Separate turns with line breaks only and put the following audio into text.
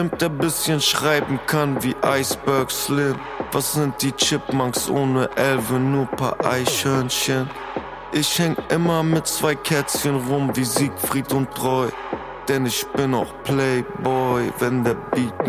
der bisschen schreiben kann wie Iceberg Slim. Was sind die Chipmunks ohne Elfe, nur paar Eichhörnchen. Ich häng immer mit 2 Kätzchen rum wie Siegfried und Roy. Denn ich bin auch Playboy, wenn der Beat